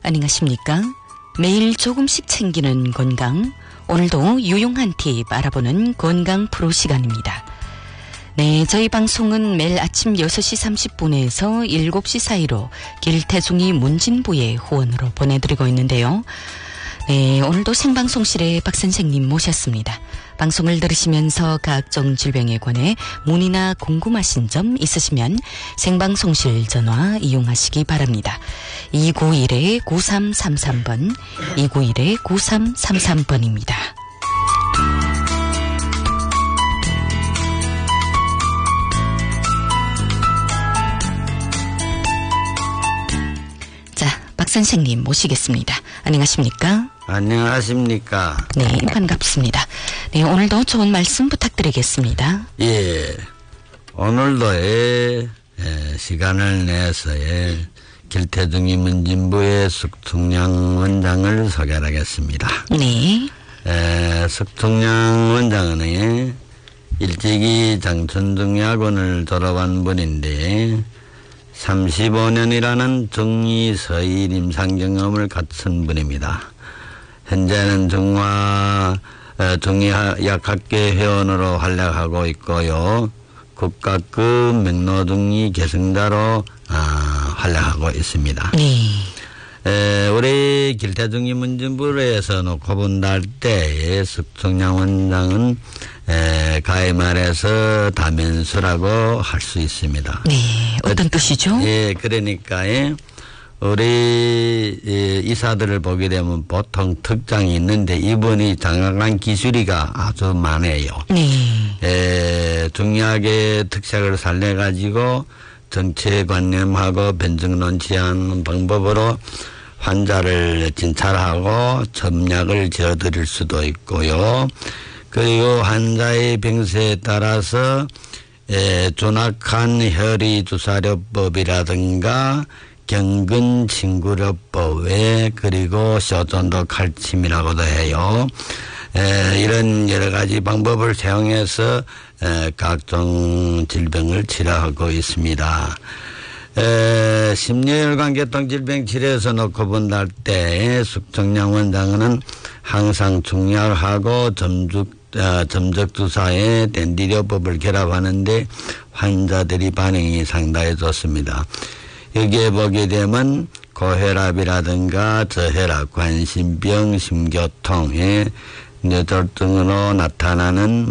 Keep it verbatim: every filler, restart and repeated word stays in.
안녕하십니까? 매일 조금씩 챙기는 건강, 오늘도 유용한 팁 알아보는 건강 프로 시간입니다. 네, 저희 방송은 매일 아침 여섯 시 삼십 분에서 일곱 시 사이로 길태중이 문진부의 후원으로 보내드리고 있는데요. 네, 오늘도 생방송실에 박 선생님 모셨습니다. 방송을 들으시면서 각종 질병에 관해 문의나 궁금하신 점 있으시면 생방송실 전화 이용하시기 바랍니다. 이구일 구삼삼삼 번, 이구일 구삼삼삼 번입니다. 자, 박 선생님 모시겠습니다. 안녕하십니까? 안녕하십니까? 네, 반갑습니다. 네, 오늘도 좋은 말씀 부탁드리겠습니다. 예, 오늘도 예, 예, 시간을 내서 예, 길태중이 문진부의 석충량 원장을 소개하겠습니다. 네. 예, 석충량 원장은 예, 일찍이 장천중의학원을 졸업한 분인데 삼십오 년이라는 중의 서일 임상 경험을 갖춘 분입니다. 현재는 중화 중의약학계 회원으로 활약하고 있고요. 국가급 맥로중의 계승자로 아, 활약하고 있습니다. 네. 에, 우리 길태중의 문진부에서 놓고 본다 할 때 석충량 원장은 에, 가히 말해서 다면수라고 할 수 있습니다. 네, 어떤 어, 뜻이죠? 예, 그러니까 예, 우리 예, 이사들을 보게 되면 보통 특장이 있는데 이분이 장악한 기술이가 아주 많아요. 네. 에, 중의학의 특색을 살려가지고 정체관념하고 변증론 취하는 방법으로 환자를 진찰하고 점약을 지어드릴 수도 있고요. 그리고 환자의 병세에 따라서 에, 존악한 혈의주사료법이라든가 경근친구료법에 그리고 쇼존도 칼침이라고도 해요. 에, 이런 여러 가지 방법을 사용해서 에, 각종 질병을 치료하고 있습니다. 에, 심뇌혈관계통 질병 치료에서 놓고 본다 할 때 석충량 원장은 항상 중약하고 점죽 어, 점적주사에 덴디료법을 결합하는데 환자들이 반응이 상당히 좋습니다. 여기에 보게 되면 고혈압이라든가 저혈압, 관심병, 심교통에 뇌졸중으로 나타나는